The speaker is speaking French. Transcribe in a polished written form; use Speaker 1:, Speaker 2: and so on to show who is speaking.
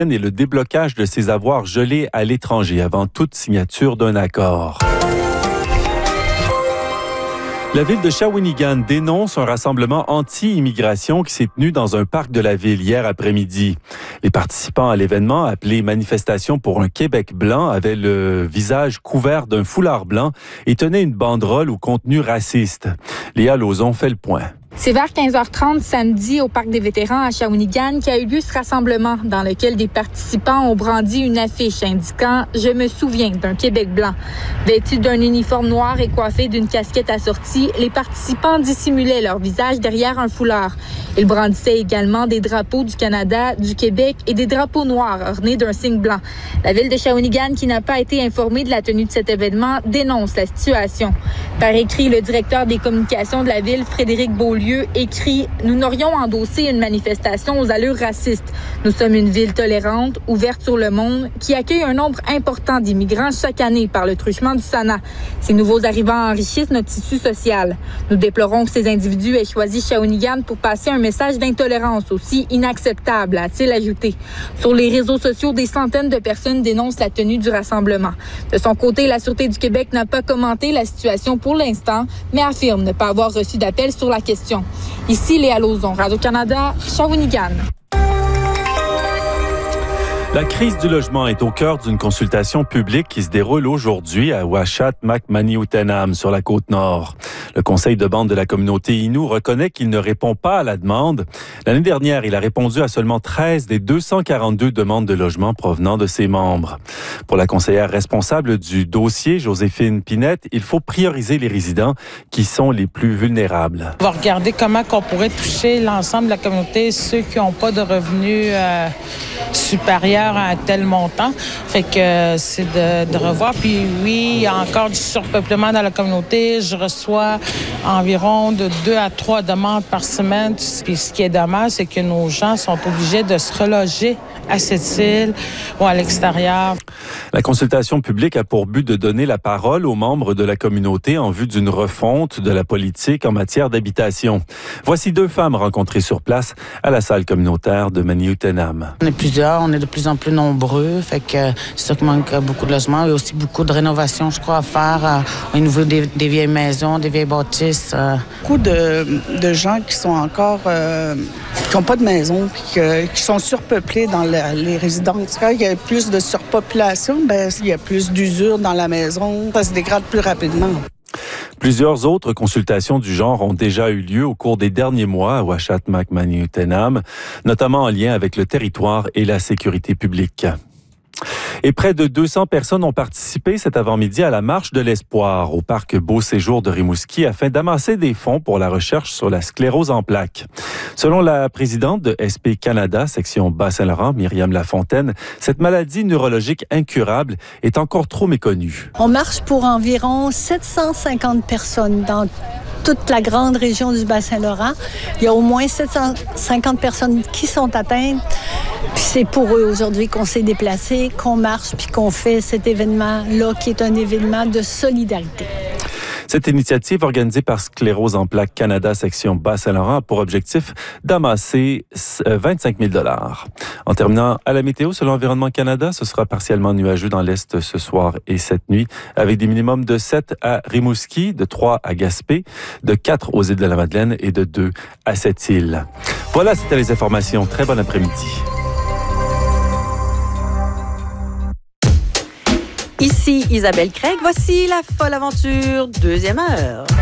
Speaker 1: et le déblocage de ses avoirs gelés à l'étranger avant toute signature d'un accord. La ville de Shawinigan dénonce un rassemblement anti-immigration qui s'est tenu dans un parc de la ville hier après-midi. Les participants à l'événement, appelé Manifestation pour un Québec blanc, avaient le visage couvert d'un foulard blanc et tenaient une banderole au contenu raciste. Léa Lauzon fait le point.
Speaker 2: C'est vers 15h30 samedi au Parc des vétérans à Shawinigan qu'a eu lieu ce rassemblement dans lequel des participants ont brandi une affiche indiquant « Je me souviens d'un Québec blanc ». Vêtus d'un uniforme noir et coiffés d'une casquette assortie, les participants dissimulaient leur visage derrière un foulard. Ils brandissaient également des drapeaux du Canada, du Québec et des drapeaux noirs ornés d'un signe blanc. La ville de Shawinigan, qui n'a pas été informée de la tenue de cet événement, dénonce la situation. Par écrit, le directeur des communications de la ville, Frédéric Beaulieu, écrit « Nous n'aurions endossé une manifestation aux allures racistes. Nous sommes une ville tolérante, ouverte sur le monde, qui accueille un nombre important d'immigrants chaque année par le truchement du SANA. Ces nouveaux arrivants enrichissent notre tissu social. Nous déplorons que ces individus aient choisi Shawinigan pour passer un message d'intolérance aussi inacceptable », a-t-il ajouté. Sur les réseaux sociaux, des centaines de personnes dénoncent la tenue du rassemblement. De son côté, la Sûreté du Québec n'a pas commenté la situation pour l'instant, mais affirme ne pas avoir reçu d'appel sur la question. Ici, Léa Lauzon, Radio-Canada, Shawinigan.
Speaker 1: La crise du logement est au cœur d'une consultation publique qui se déroule aujourd'hui à Uashat Mak-Maniutenam sur la Côte-Nord. Le conseil de bande de la communauté Innu reconnaît qu'il ne répond pas à la demande. L'année dernière, il a répondu à seulement 13 des 242 demandes de logement provenant de ses membres. Pour la conseillère responsable du dossier, Joséphine Pinette, il faut prioriser les résidents qui sont les plus vulnérables.
Speaker 3: On va regarder comment on pourrait toucher l'ensemble de la communauté, ceux qui n'ont pas de revenus supérieurs à un tel montant. Fait que c'est de revoir. Puis oui, il y a encore du surpeuplement dans la communauté. Je reçois environ de 2 à 3 demandes par semaine. Puis ce qui est dommage, c'est que nos gens sont obligés de se reloger à cette île ou à l'extérieur.
Speaker 1: La consultation publique a pour but de donner la parole aux membres de la communauté en vue d'une refonte de la politique en matière d'habitation. Voici 2 femmes rencontrées sur place à la salle communautaire de Maniutenam.
Speaker 4: On est plusieurs, on est de plus en plus nombreux, fait que c'est sûr qu'il manque beaucoup de logements. Il y a aussi beaucoup de rénovations, je crois, à faire au niveau des vieilles maisons, des vieilles bâtisses.
Speaker 5: Beaucoup de gens qui sont encore qui n'ont pas de maison, puis qui sont surpeuplés dans les résidences. Quand il y a plus de surpopulation, il y a plus d'usure dans la maison, ça se dégrade plus rapidement.
Speaker 1: Plusieurs autres consultations du genre ont déjà eu lieu au cours des derniers mois à Uashat Mak-Maniutenam, notamment en lien avec le territoire et la sécurité publique. Et près de 200 personnes ont participé cet avant-midi à la Marche de l'Espoir au parc Beau Séjour de Rimouski afin d'amasser des fonds pour la recherche sur la sclérose en plaques. Selon la présidente de SP Canada, section Bas-Saint-Laurent, Myriam Lafontaine, cette maladie neurologique incurable est encore trop méconnue.
Speaker 6: On marche pour environ 750 personnes dans toute la grande région du Bas-Saint-Laurent. Il y a au moins 750 personnes qui sont atteintes. Puis c'est pour eux aujourd'hui qu'on s'est déplacé, qu'on marche, puis qu'on fait cet événement-là qui est un événement de solidarité.
Speaker 1: Cette initiative organisée par Sclérose en plaques Canada, section Bas-Saint-Laurent, a pour objectif d'amasser 25 000 $. En terminant à la météo, selon Environnement Canada, ce sera partiellement nuageux dans l'Est ce soir et cette nuit, avec des minimums de 7 à Rimouski, de 3 à Gaspé, de 4 aux îles de la Madeleine et de 2 à Sept-Îles. Voilà, c'était les informations. Très bon après-midi.
Speaker 7: Ici Isabelle Craig, voici la folle aventure, 2e heure.